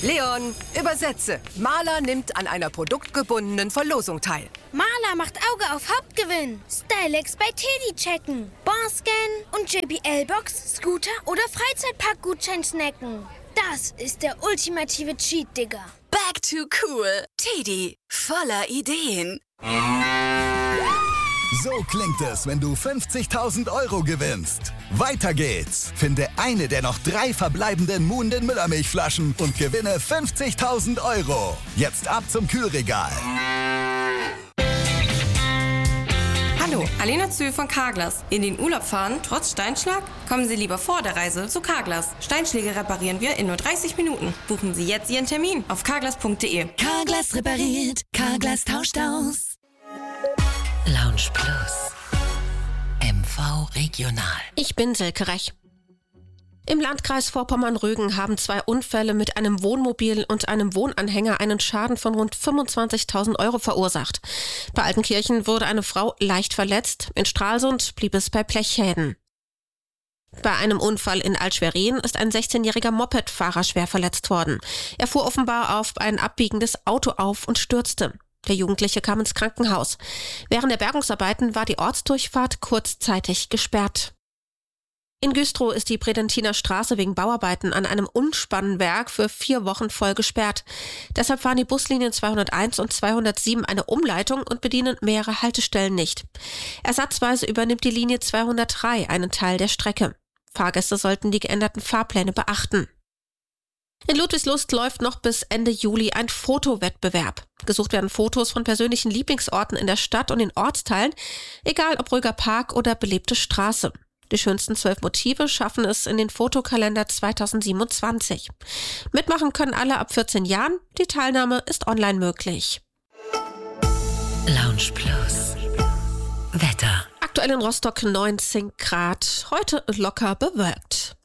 Leon, übersetze. Maler nimmt an einer produktgebundenen Verlosung teil. Maler macht Auge auf Hauptgewinn. Stylex bei Teddy checken. Bonscan und JBL-Box, Scooter oder Freizeitpark-Gutschein snacken. Das ist der ultimative Cheat, Digga. Back to cool. Teddy, voller Ideen. So klingt es, wenn du 50.000 € gewinnst. Weiter geht's. Finde eine der noch 3 verbleibenden Muhnden Müllermilchflaschen und gewinne 50.000 €. Jetzt ab zum Kühlregal. Hallo, Alena Zühl von Carglass. In den Urlaub fahren, trotz Steinschlag? Kommen Sie lieber vor der Reise zu Carglass. Steinschläge reparieren wir in nur 30 Minuten. Buchen Sie jetzt Ihren Termin auf carglass.de. Carglass repariert, Carglass tauscht aus. Lounge Plus. MV Regional. Ich bin Silke Rech. Im Landkreis Vorpommern-Rügen haben 2 Unfälle mit einem Wohnmobil und einem Wohnanhänger einen Schaden von rund 25.000 € verursacht. Bei Altenkirchen wurde eine Frau leicht verletzt, in Stralsund blieb es bei Blechschäden. Bei einem Unfall in Alt-Schwerin ist ein 16-jähriger Mopedfahrer schwer verletzt worden. Er fuhr offenbar auf ein abbiegendes Auto auf und stürzte. Der Jugendliche kam ins Krankenhaus. Während der Bergungsarbeiten war die Ortsdurchfahrt kurzzeitig gesperrt. In Güstrow ist die Predentiner Straße wegen Bauarbeiten an einem Umspannwerk für 4 Wochen voll gesperrt. Deshalb fahren die Buslinien 201 und 207 eine Umleitung und bedienen mehrere Haltestellen nicht. Ersatzweise übernimmt die Linie 203 einen Teil der Strecke. Fahrgäste sollten die geänderten Fahrpläne beachten. In Ludwigslust läuft noch bis Ende Juli ein Fotowettbewerb. Gesucht werden Fotos von persönlichen Lieblingsorten in der Stadt und den Ortsteilen, egal ob ruhiger Park oder belebte Straße. Die schönsten 12 Motive schaffen es in den Fotokalender 2027. Mitmachen können alle ab 14 Jahren. Die Teilnahme ist online möglich. Lounge Plus. Wetter. Aktuell in Rostock 19 Grad. Heute locker bewölkt.